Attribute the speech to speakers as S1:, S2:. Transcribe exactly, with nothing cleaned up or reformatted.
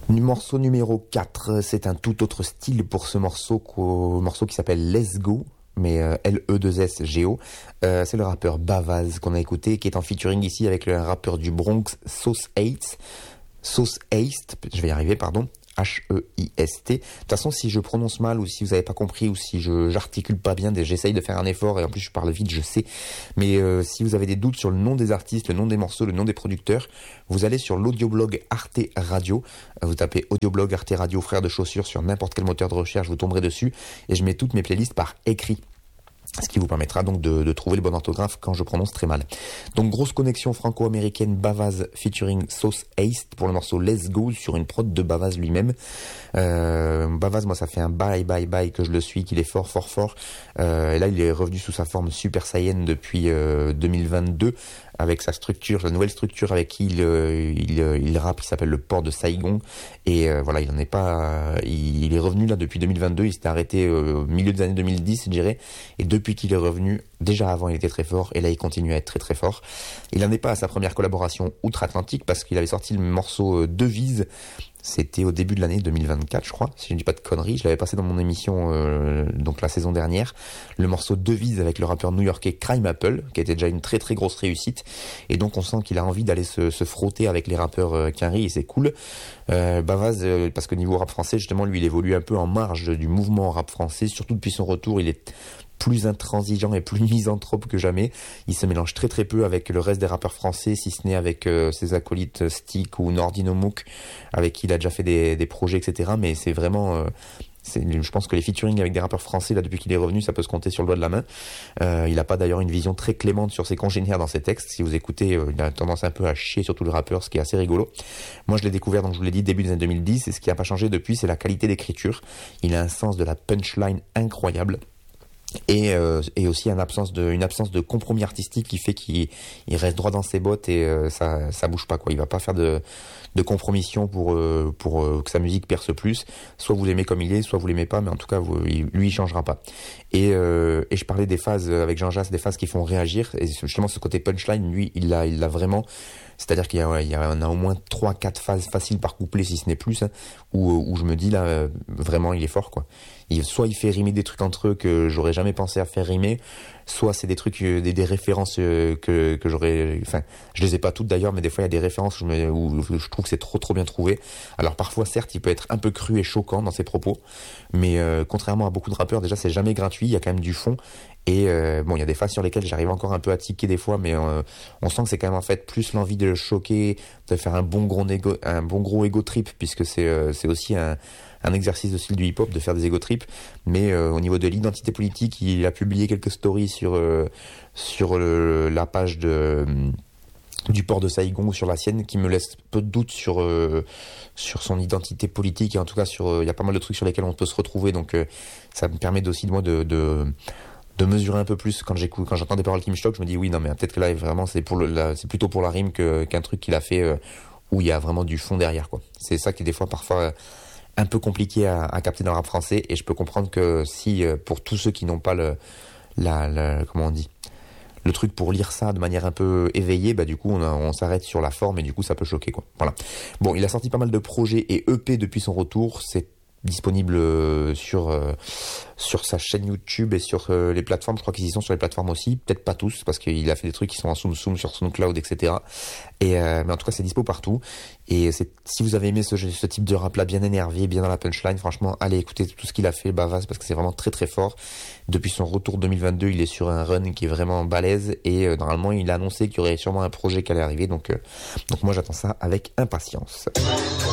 S1: Morceau numéro quatre, c'est un tout autre style pour ce morceau, qu'au, morceau qui s'appelle Let's Go, mais euh, L E deux S G O. Euh, c'est le rappeur Bavaz qu'on a écouté, qui est en featuring ici avec le rappeur du Bronx, Sauce Haste. Sauce Haste, je vais y arriver, pardon. H E I S T. De toute façon, si je prononce mal ou si vous n'avez pas compris ou si je j'articule pas bien, j'essaye de faire un effort et en plus je parle vite, je sais. Mais euh, si vous avez des doutes sur le nom des artistes, le nom des morceaux, le nom des producteurs, vous allez sur l'audioblog Arte Radio. Vous tapez audioblog Arte Radio, frère de chaussures sur n'importe quel moteur de recherche, vous tomberez dessus et je mets toutes mes playlists par écrit. Ce qui vous permettra donc de, de trouver le bon orthographe quand je prononce très mal. Donc grosse connexion franco-américaine, Bavaz featuring Sauce Haste pour le morceau Let's Go sur une prod de Bavaz lui-même. Euh, Bavaz, moi ça fait un bye bye bye que je le suis, qu'il est fort fort fort. Euh, et là il est revenu sous sa forme Super Saiyan depuis euh, deux mille vingt-deux avec sa structure, la nouvelle structure avec qui il, euh, il, euh, il rappe, qui s'appelle le port de Saigon. Et euh, voilà, il en est pas, il, il est revenu là depuis deux mille vingt-deux. Il s'était arrêté euh, au milieu des années deux mille dix, je dirais. Et depuis qu'il est revenu, déjà avant il était très fort, et là il continue à être très très fort. Il n'en est pas à sa première collaboration outre-Atlantique parce qu'il avait sorti le morceau euh, Devise. C'était au début de l'année deux mille vingt-quatre, je crois, si je ne dis pas de conneries. Je l'avais passé dans mon émission euh, donc la saison dernière. Le morceau Devise avec le rappeur new-yorkais Crime Apple, qui était déjà une très très grosse réussite. Et donc on sent qu'il a envie d'aller se, se frotter avec les rappeurs euh, Quinry, et c'est cool. Euh, Bavaz, euh, parce que niveau rap français, justement, lui, il évolue un peu en marge du mouvement rap français. Surtout depuis son retour, il est plus intransigeant et plus misanthrope que jamais. Il se mélange très très peu avec le reste des rappeurs français, si ce n'est avec euh, ses acolytes Stick ou Nordino Mouk, avec qui il a déjà fait des, des projets, et cetera. Mais c'est vraiment... Euh, c'est, je pense que les featuring avec des rappeurs français, là, depuis qu'il est revenu, ça peut se compter sur le doigt de la main. Euh, il n'a pas d'ailleurs une vision très clémente sur ses congénères dans ses textes. Si vous écoutez, euh, il a tendance un peu à chier sur tout le rappeur, ce qui est assez rigolo. Moi, je l'ai découvert, donc je vous l'ai dit, début des années deux mille dix, et ce qui n'a pas changé depuis, c'est la qualité d'écriture. Il a un sens de la punchline incroyable. Et, euh, et aussi une absence de une absence de compromis artistique qui fait qu'il il reste droit dans ses bottes et euh, ça ça bouge pas, quoi. Il va pas faire de de compromission pour euh, pour euh, que sa musique perce plus. Soit vous l'aimez comme il est, soit vous l'aimez pas, mais en tout cas vous, il, lui il changera pas. Et euh, et je parlais des phases avec Jean Jass, des phases qui font réagir, et justement ce côté punchline, lui il l'a il l'a vraiment. C'est-à-dire qu'il y a, il y en a au moins trois quatre phases faciles par couplet, si ce n'est plus, hein, où, où je me dis là, euh, vraiment, il est fort, quoi. Il, soit il fait rimer des trucs entre eux que j'aurais jamais pensé à faire rimer, soit c'est des trucs, euh, des, des références euh, que, que j'aurais... Enfin, je les ai pas toutes d'ailleurs, mais des fois il y a des références où je, me, où je trouve que c'est trop trop bien trouvé. Alors parfois, certes, il peut être un peu cru et choquant dans ses propos, mais euh, contrairement à beaucoup de rappeurs, déjà, c'est jamais gratuit, il y a quand même du fond. Et euh, bon, il y a des phases sur lesquelles j'arrive encore un peu à tiquer des fois, mais euh, on sent que c'est quand même en fait plus l'envie de le choquer, de faire un bon gros égo, un bon gros ego trip, puisque c'est euh, c'est aussi un un exercice de style du hip-hop de faire des ego trips. Mais euh, au niveau de l'identité politique, il a publié quelques stories sur euh, sur le, la page de euh, du port de Saigon ou sur la sienne qui me laisse peu de doute sur euh, sur son identité politique, et en tout cas sur il euh, y a pas mal de trucs sur lesquels on peut se retrouver. Donc euh, ça me permet aussi de moi de, de de mesurer un peu plus quand j'écoute, quand j'entends des paroles qui me choquent, je me dis oui, non mais peut-être que là vraiment c'est pour le la, c'est plutôt pour la rime que qu'un truc qu'il a fait euh, où il y a vraiment du fond derrière, quoi. C'est ça qui est des fois parfois euh, un peu compliqué à, à capter dans le rap français, et je peux comprendre que si euh, pour tous ceux qui n'ont pas le la, la comment on dit le truc pour lire ça de manière un peu éveillée, bah du coup on, a, on s'arrête sur la forme et du coup ça peut choquer, quoi. Voilà. Bon, il a sorti pas mal de projets et E P depuis son retour. C'est disponible euh, sur euh, sur sa chaîne YouTube et sur euh, les plateformes. Je crois qu'ils y sont sur les plateformes aussi, peut-être pas tous parce qu'il a fait des trucs qui sont en Soum Soum sur SoundCloud, et cetera. Et euh, mais en tout cas c'est dispo partout. Et c'est, si vous avez aimé ce, ce type de rap là, bien énervé, bien dans la punchline, franchement allez écouter tout ce qu'il a fait, Bavaz, parce que c'est vraiment très très fort. Depuis son retour deux mille vingt-deux, il est sur un run qui est vraiment balèze, et euh, normalement il a annoncé qu'il y aurait sûrement un projet qui allait arriver, donc euh, donc moi j'attends ça avec impatience.